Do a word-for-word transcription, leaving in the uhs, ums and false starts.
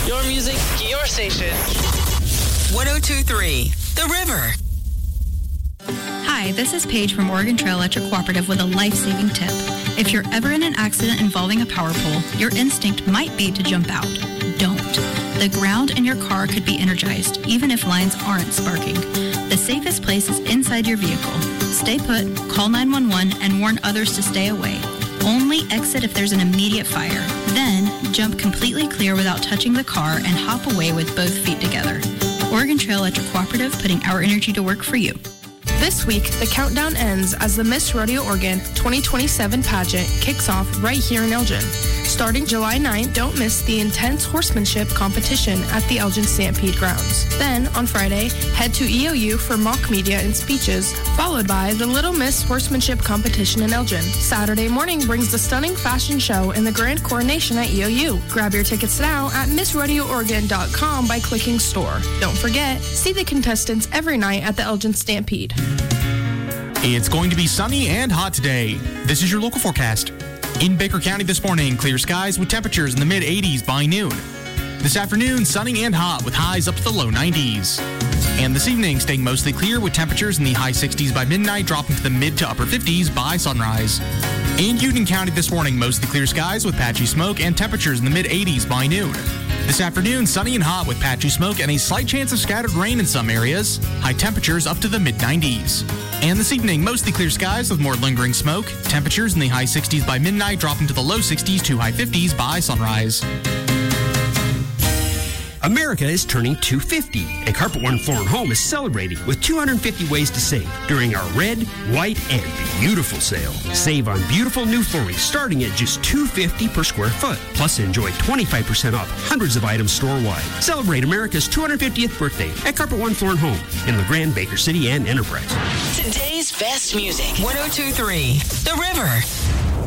Your music, your station. one oh two point three The River. Hi, this is Paige from Oregon Trail Electric Cooperative with a life-saving tip. If you're ever in an accident involving a power pole, your instinct might be to jump out. Don't. The ground in your car could be energized, even if lines aren't sparking. The safest place is inside your vehicle. Stay put, call nine one one, and warn others to stay away. Only exit if there's an immediate fire. Then, jump completely clear without touching the car and hop away with both feet together. Oregon Trail Electric Cooperative, putting our energy to work for you. This week, the countdown ends as the Miss Rodeo Oregon twenty twenty-seven pageant kicks off right here in Elgin. Starting July ninth, don't miss the intense horsemanship competition at the Elgin Stampede grounds. Then, on Friday, head to E O U for mock media and speeches, followed by the Little Miss Horsemanship competition in Elgin. Saturday morning brings the stunning fashion show and the grand coronation at E O U. Grab your tickets now at miss rodeo oregon dot com by clicking store. Don't forget, see the contestants every night at the Elgin Stampede. It's going to be sunny and hot today. This is your local forecast. In Baker County this morning, clear skies with temperatures in the mid eighties by noon. This afternoon, sunny and hot with highs up to the low nineties. And this evening, staying mostly clear with temperatures in the high sixties by midnight, dropping to the mid to upper fifties by sunrise. In Union County this morning, mostly clear skies with patchy smoke and temperatures in the mid eighties by noon. This afternoon, sunny and hot with patchy smoke and a slight chance of scattered rain in some areas. High temperatures up to the mid nineties. And this evening, mostly clear skies with more lingering smoke. Temperatures in the high sixties by midnight, dropping to the low sixties to high fifties by sunrise. America is turning two hundred fifty, and Carpet One Floor and Home is celebrating with two hundred fifty ways to save during our red, white, and beautiful sale. Save on beautiful new flooring starting at just two hundred fifty dollars per square foot. Plus, enjoy twenty-five percent off hundreds of items store-wide. Celebrate America's two hundred fiftieth birthday at Carpet One Floor and Home in LeGrand, Baker City, and Enterprise. Today's best music. one oh two point three The River.